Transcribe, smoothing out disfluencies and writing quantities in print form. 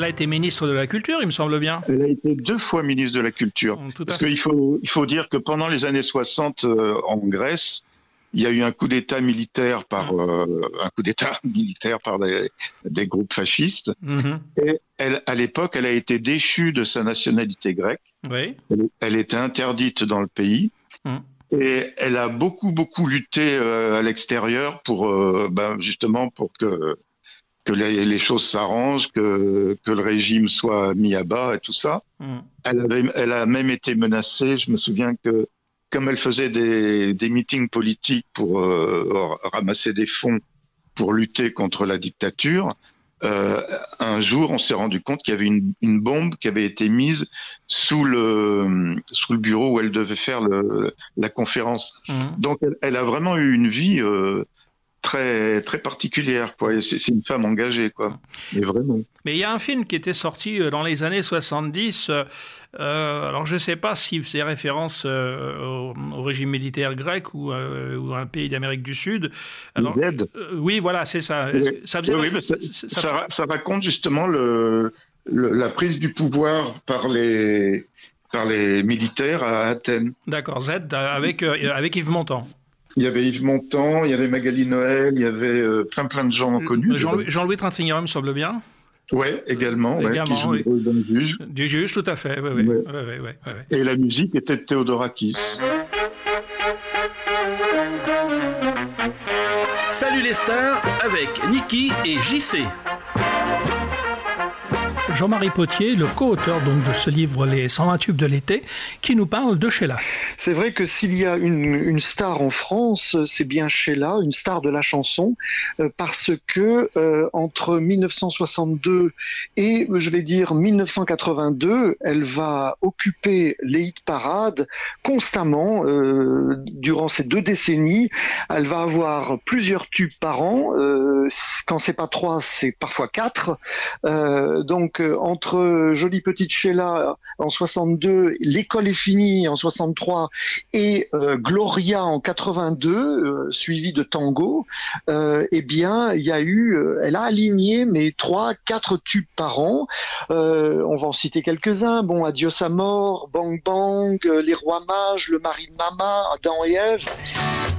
a été ministre de la Culture, il me semble bien. Elle a été 2 fois ministre de la Culture. Parce qu'il faut dire que pendant les années 60 en Grèce, il y a eu un coup d'État militaire par des groupes fascistes. Et à l'époque, elle a été déchue de sa nationalité grecque. Oui. Elle était interdite dans le pays. Et elle a beaucoup lutté à l'extérieur pour justement pour que les choses s'arrangent, que le régime soit mis à bas et tout ça. Elle a même été menacée. Je me souviens que comme elle faisait des meetings politiques pour ramasser des fonds pour lutter contre la dictature, un jour, on s'est rendu compte qu'il y avait une bombe qui avait été mise sous le bureau où elle devait faire la conférence. Donc, elle a vraiment eu une vie très très particulière, quoi. Et c'est une femme engagée, quoi. Mais vraiment. Mais il y a un film qui était sorti dans les années 70. Alors je ne sais pas s'il faisait référence au régime militaire grec ou à un pays d'Amérique du Sud. Alors, oui, voilà, c'est ça. Oui, ça raconte justement la prise du pouvoir par les militaires à Athènes. D'accord, Z avec Yves Montand. Il y avait Yves Montand, il y avait Magali Noël, il y avait plein de gens connus. Jean-Louis Trintignant, me semble bien. Ouais, également, qui joue le rôle d'un juge. Du juge, tout à fait. Oui. Et la musique était de Théodorakis. Salut les stars avec Niki et JC. Jean-Marie Potier, le co-auteur donc de ce livre Les 120 tubes de l'été, qui nous parle de Sheila. C'est vrai que s'il y a une star en France, c'est bien Sheila, une star de la chanson, parce que entre 1962 et, je vais dire, 1982, elle va occuper les hit parades constamment durant ces 2 décennies. Elle va avoir plusieurs tubes par an. Quand c'est pas 3, c'est parfois 4. Donc entre Jolie petite Sheila en 62, L'école est finie en 63 et Gloria en 82, suivi de Tango, eh bien il y a eu, elle a aligné mais 3-4 tubes par an. On va en citer quelques-uns. Bon, Adios Amor, Bang Bang, Les Rois Mages, Le mari de Mama, Adam et Ève.